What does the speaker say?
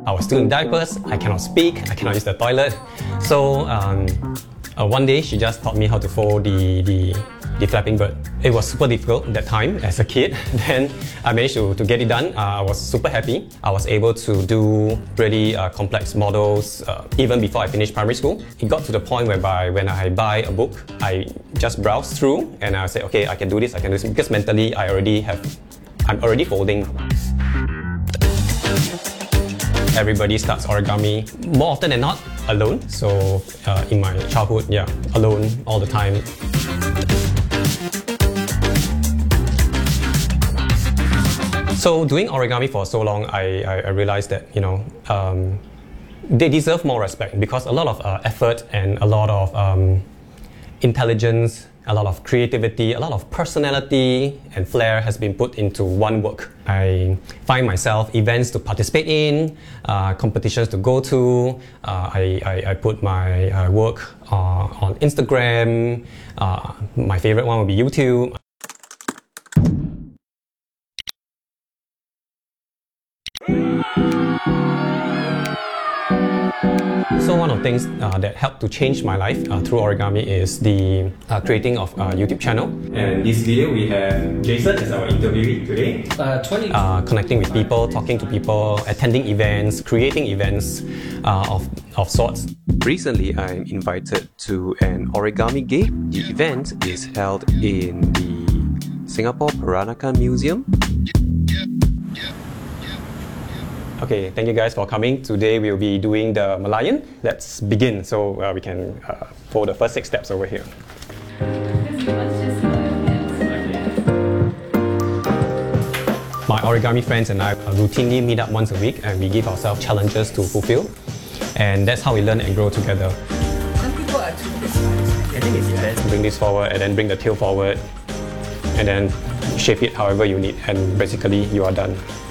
I was still in diapers, I cannot speak, I cannot use the toilet. So one day she just taught me how to fold the Flapping Bird. It was super difficult at that time as a kid. Then I managed to get it done. I was super happy. I was able to do really complex models even before I finished primary school. It got to the point whereby when I buy a book, I just browse through and I say, okay, I can do this, because mentally I'm already folding. Everybody starts origami more often than not alone. So in my childhood, yeah, alone all the time. So doing origami for so long, I realized that, you know, they deserve more respect, because a lot of effort and a lot of intelligence, a lot of creativity, a lot of personality and flair has been put into one work. I find myself events to participate in, competitions to go to. I put my work on Instagram. My favorite one would be YouTube. So one of the things that helped to change my life through origami is the creating of a YouTube channel. And this video we have Jason as our interviewee today. 20. Connecting with people, talking to people, attending events, creating events of sorts. Recently, I'm invited to an origami game. The event is held in the Singapore Peranakan Museum. Okay, thank you guys for coming. Today we'll be doing the Malayan. Let's begin. So we can follow the first 6 steps over here. My origami friends and I routinely meet up once a week, and we give ourselves challenges to fulfill. And that's how we learn and grow together. Some people are too precise. I think it's best to bring this forward and then bring the tail forward and then shape it however you need, and basically you are done.